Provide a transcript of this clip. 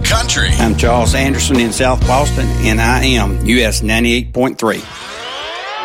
country. I'm Charles Anderson in South Boston, and I am US 98.3.